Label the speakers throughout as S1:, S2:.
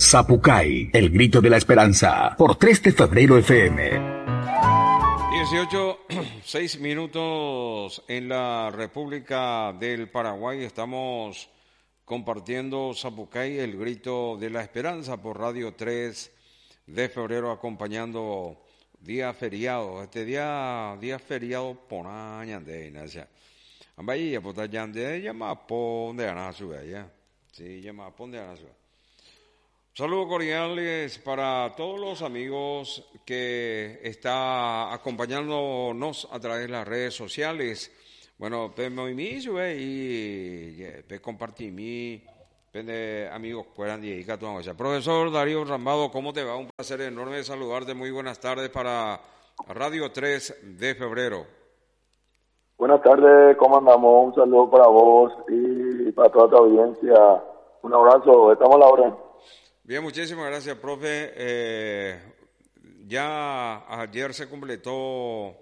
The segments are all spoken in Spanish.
S1: Zapucay, el grito de la esperanza, por 3 de febrero FM.
S2: 18:06 en la República del Paraguay. Estamos compartiendo Zapucay, el grito de la esperanza, por Radio 3 de febrero, acompañando día feriado. Este día feriado por añade, ¿no? Vaya, pues ya llama ponde a la ciudad, ya. Sí, llama ponde a la ciudad. Saludos cordiales para todos los amigos que está acompañándonos a través de las redes sociales. Bueno, pues me inicio y compartí mi amigos puedan dedicar toda cosa. Profesor Darío Rambado, ¿cómo te va? Un placer enorme saludarte. Muy buenas tardes para Radio 3 de febrero.
S3: Buenas tardes, ¿cómo andamos? Un saludo para vos y para toda tu audiencia. Un abrazo, estamos a la hora.
S2: Bien, muchísimas gracias, profe. Ya ayer se completó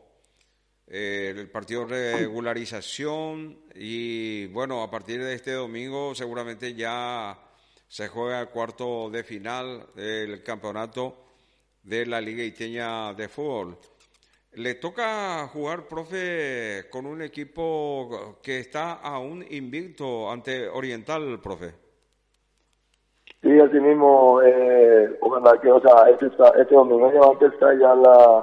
S2: el partido de regularización y bueno, a partir de este domingo seguramente ya se juega el cuarto de final del campeonato de la Liga Iteña de Fútbol. Le toca jugar, profe, con un equipo que está aún invicto ante Oriental, profe.
S3: Sí, así mismo, ojalá que, este domingo ya va a empezar ya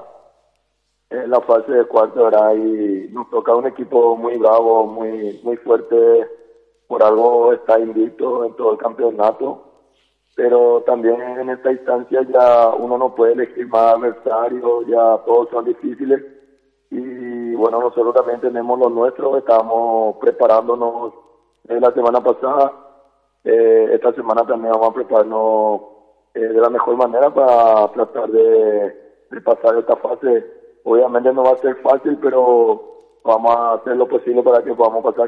S3: la fase de cuarto, ¿verdad? Y nos toca un equipo muy bravo, muy fuerte, por algo está invicto en todo el campeonato, pero también en esta instancia ya uno no puede elegir más adversarios, ya todos son difíciles, y bueno, nosotros también tenemos lo nuestro, estamos preparándonos la semana pasada. Esta semana también vamos a prepararnos de la mejor manera para tratar de pasar esta fase. Obviamente no va a ser fácil, pero vamos a hacer lo posible para que podamos pasar.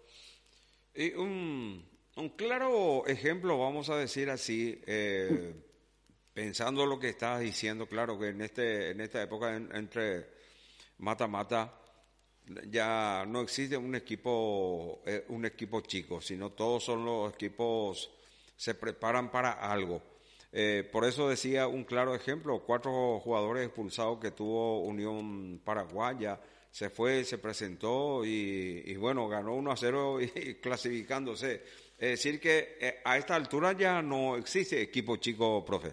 S2: Y un claro ejemplo, vamos a decir así, pensando lo que estabas diciendo, claro que en esta época entre mata-mata, ya no existe un equipo chico, sino todos son los equipos se preparan para algo. Por eso decía un claro ejemplo, 4 jugadores expulsados que tuvo Unión Paraguaya, se fue, se presentó y bueno, ganó 1-0 y clasificándose. Es decir que a esta altura ya no existe equipo chico, profe.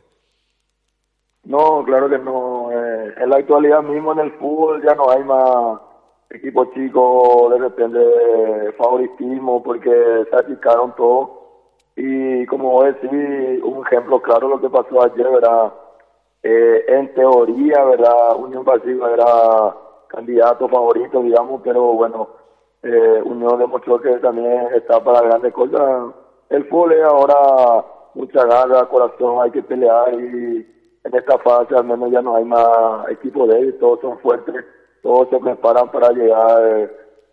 S3: No, claro que no. En la actualidad mismo en el fútbol ya no hay más equipos chicos, de repente favoritismo, porque se achicaron todo. Y como vos decís, un ejemplo claro lo que pasó ayer, ¿verdad? En teoría, ¿verdad? Unión Pacífico era candidato favorito, digamos, pero bueno, Unión demostró que también está para grandes cosas. El fútbol es ahora mucha garra, corazón, hay que pelear y en esta fase al menos ya no hay más equipos débiles, todos son fuertes, todos se preparan para llegar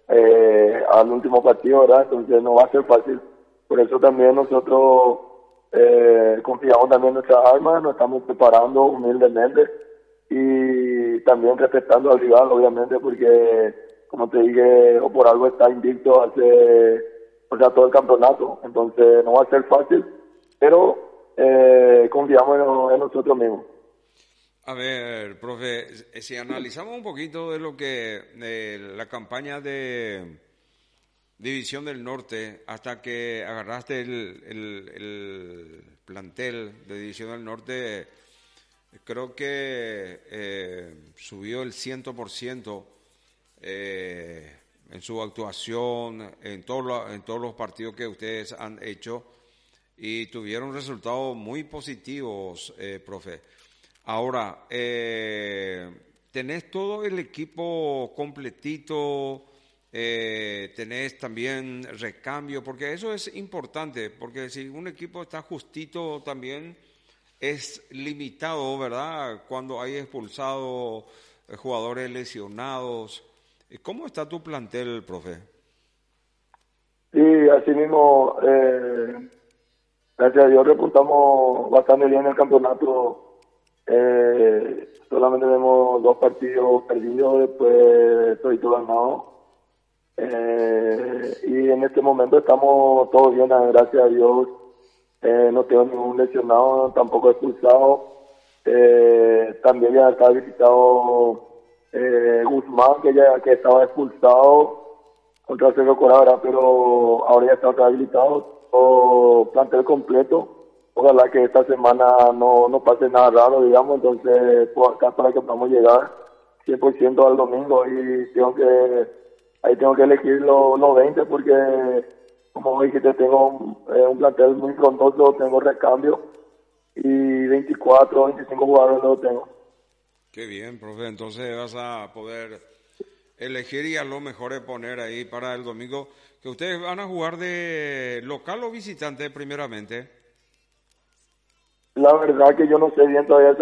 S3: al último partido, ¿verdad? Entonces no va a ser fácil. Por eso también nosotros confiamos también en nuestras armas, nos estamos preparando humildemente y también respetando al rival, obviamente, porque, como te dije, o por algo está invicto hace todo el campeonato. Entonces no va a ser fácil, pero confiamos en nosotros mismos.
S2: A ver, profe, si analizamos un poquito de lo que la campaña de División del Norte, hasta que agarraste el plantel de División del Norte, creo que subió el 100% en su actuación, en todos los partidos que ustedes han hecho y tuvieron resultados muy positivos, profe. Ahora, tenés todo el equipo completito, tenés también recambio, porque eso es importante, porque si un equipo está justito también es limitado, ¿verdad? Cuando hay expulsados, jugadores lesionados. ¿Cómo está tu plantel, profe?
S3: Sí, así mismo, gracias a Dios repuntamos bastante bien el campeonato. Solamente tenemos 2 partidos perdidos, después todo ganado. Y en este momento estamos todos bien, gracias a Dios. no tengo ningún lesionado, tampoco expulsado. También ya está habilitado Guzmán, que estaba expulsado contra Cerro Corabra, pero ahora ya está otra habilitado, o plantel completo. Ojalá que esta semana no pase nada raro, digamos, entonces por acá para que podamos llegar 100% al domingo y tengo que elegir los 20 porque, como dijiste, tengo un plantel muy frondoso, tengo recambio y 24, 25 jugadores lo tengo.
S2: Qué bien, profe. Entonces vas a poder elegir y a lo mejor poner ahí para el domingo. ¿Que ustedes van a jugar de local o visitante primeramente?
S3: La verdad que yo no sé bien todavía